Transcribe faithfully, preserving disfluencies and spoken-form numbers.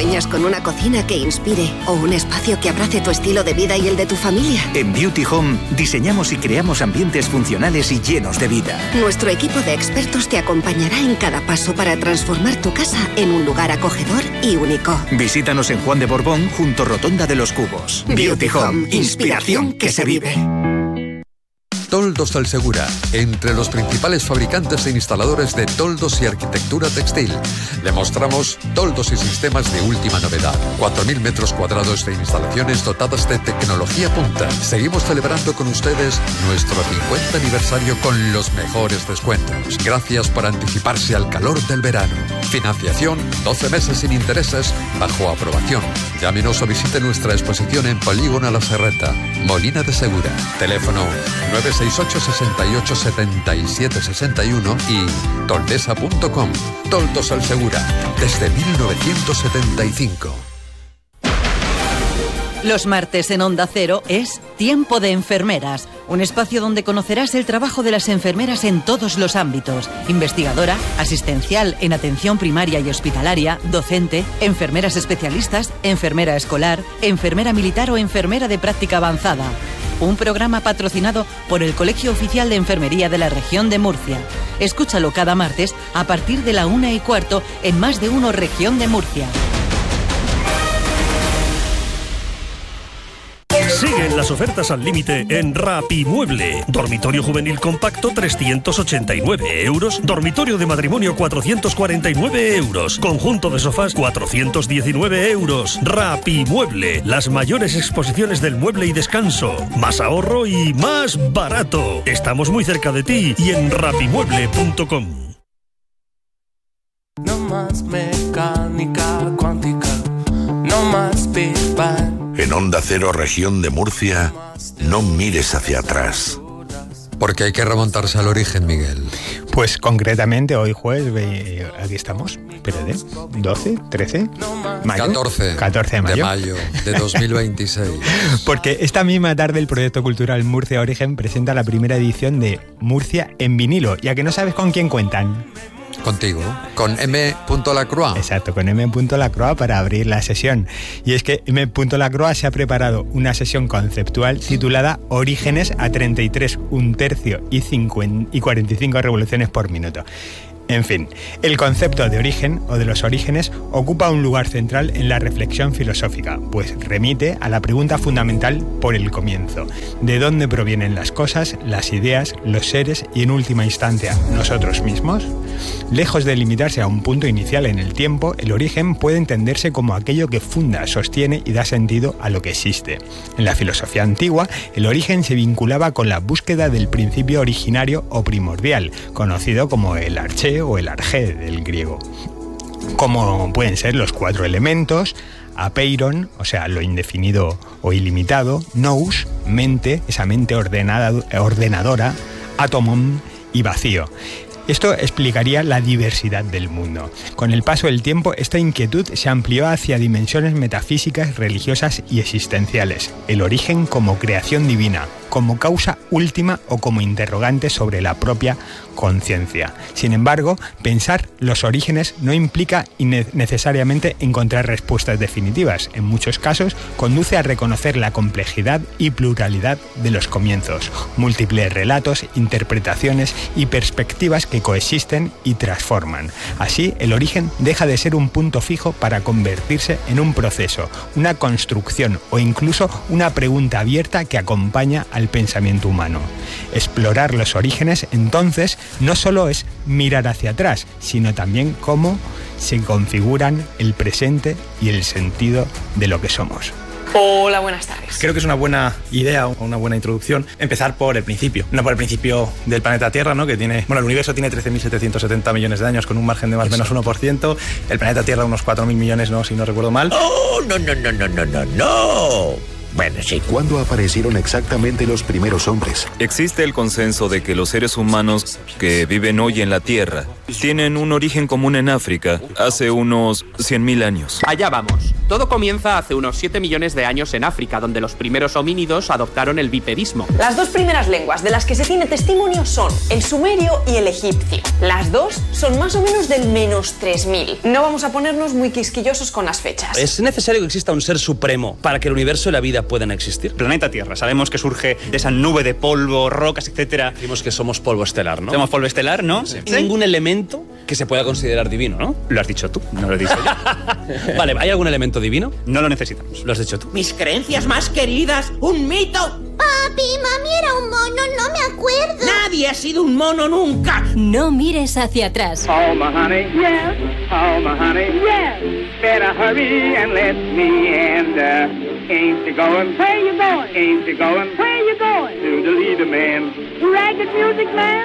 ¿Sueñas con una cocina que inspire o un espacio que abrace tu estilo de vida y el de tu familia? En Beauty Home diseñamos y creamos ambientes funcionales y llenos de vida. Nuestro equipo de expertos te acompañará en cada paso para transformar tu casa en un lugar acogedor y único. Visítanos en Juan de Borbón, junto Rotonda de los Cubos. Beauty Home, inspiración que se vive. Toldos del Segura, entre los principales fabricantes e instaladores de toldos y arquitectura textil. Le mostramos toldos y sistemas de última novedad. cuatro mil metros cuadrados de instalaciones dotadas de tecnología punta. Seguimos celebrando con ustedes nuestro cincuenta aniversario con los mejores descuentos. Gracias por anticiparse al calor del verano. Financiación, doce meses sin intereses, bajo aprobación. Llámenos o visite nuestra exposición en Polígono La Serreta, Molina de Segura. Teléfono nueve seis ocho, seis ocho, siete siete seis uno y toldesa punto com. Toldos al Segura, desde mil novecientos setenta y cinco. Los martes en Onda Cero es Tiempo de Enfermeras, un espacio donde conocerás el trabajo de las enfermeras en todos los ámbitos: investigadora, asistencial en atención primaria y hospitalaria, docente, enfermeras especialistas, enfermera escolar, enfermera militar o enfermera de práctica avanzada. Un programa patrocinado por el Colegio Oficial de Enfermería de la Región de Murcia. Escúchalo cada martes a partir de la una y cuarto en Más de Uno Región de Murcia. Siguen las ofertas al límite en Rapimueble. Dormitorio juvenil compacto trescientos ochenta y nueve euros. Dormitorio de matrimonio cuatrocientos cuarenta y nueve euros. Conjunto de sofás cuatrocientos diecinueve euros. Rapimueble. Las mayores exposiciones del mueble y descanso. Más ahorro y más barato. Estamos muy cerca de ti y en rapimueble punto com. No más mecánica cuántica. No más Big Bang. En Onda Cero, Región de Murcia, no mires hacia atrás. Porque hay que remontarse al origen, Miguel. Pues concretamente hoy jueves, aquí estamos, espérate, doce, trece, mayo. catorce. catorce de mayo. De mayo de dos mil veintiséis. Porque esta misma tarde el proyecto cultural Murcia Origen presenta la primera edición de Murcia en vinilo. Ya que no sabes con quién cuentan. Contigo, con M. Lacroix. Exacto, con M. Lacroix para abrir la sesión. Y es que M. Lacroix se ha preparado una sesión conceptual titulada Orígenes a treinta y tres, un tercio y, cincuenta, y cuarenta y cinco revoluciones por minuto. En fin, el concepto de origen o de los orígenes ocupa un lugar central en la reflexión filosófica, pues remite a la pregunta fundamental por el comienzo: ¿de dónde provienen las cosas, las ideas, los seres y en última instancia nosotros mismos? Lejos de limitarse a un punto inicial en el tiempo, el origen puede entenderse como aquello que funda, sostiene y da sentido a lo que existe. En la filosofía antigua, el origen se vinculaba con la búsqueda del principio originario o primordial, conocido como el arché o el arjé del griego, como pueden ser los cuatro elementos: apeiron, o sea, lo indefinido o ilimitado; nous, mente, esa mente ordenada, ordenadora; atomon y vacío. Esto explicaría la diversidad del mundo. Con el paso del tiempo, esta inquietud se amplió hacia dimensiones metafísicas, religiosas y existenciales. El origen como creación divina, como causa última o como interrogante sobre la propia conciencia. Sin embargo, pensar los orígenes no implica necesariamente encontrar respuestas definitivas. En muchos casos, conduce a reconocer la complejidad y pluralidad de los comienzos, múltiples relatos, interpretaciones y perspectivas que coexisten y transforman. Así, el origen deja de ser un punto fijo para convertirse en un proceso, una construcción o incluso una pregunta abierta que acompaña al pensamiento humano. Explorar los orígenes, entonces, no solo es mirar hacia atrás, sino también cómo se configuran el presente y el sentido de lo que somos. Hola, buenas tardes. Creo que es una buena idea o una buena introducción empezar por el principio. No por el principio del planeta Tierra, ¿no? Que tiene, bueno, el universo tiene trece mil setecientos setenta millones de años con un margen de más o menos uno por ciento. El planeta Tierra unos cuatro mil millones, ¿no? Si no recuerdo mal. ¡Oh, no, no, no, no, no, no, no! Bueno, sí. ¿Cuándo aparecieron exactamente los primeros hombres? Existe el consenso de que los seres humanos que viven hoy en la Tierra tienen un origen común en África hace unos cien mil años. Allá vamos. Todo comienza hace unos siete millones de años en África, donde los primeros homínidos adoptaron el bipedismo. Las dos primeras lenguas de las que se tiene testimonio son el sumerio y el egipcio. Las dos son más o menos del menos tres mil. No vamos a ponernos muy quisquillosos con las fechas. ¿Es necesario que exista un ser supremo para que el universo y la vida puedan existir? Planeta Tierra, sabemos que surge de esa nube de polvo, rocas, etcétera. Decimos que somos polvo estelar, ¿no? Somos polvo estelar, ¿no? Sí. Ningún elemento que se pueda considerar divino, ¿no? Lo has dicho tú, no lo he dicho yo. Vale, ¿hay algún elemento divino? No lo necesitamos. Lo has dicho tú. Mis creencias más queridas, un mito. Papi, mami era un mono, no me acuerdo. Nadie ha sido un mono nunca. No mires hacia atrás. Oh, my honey, yes. Oh, my honey, yes. Better hurry and let me in there. Ain't you going? Where you going? Ain't you going? Where you going? To the leader man. Ragged music man.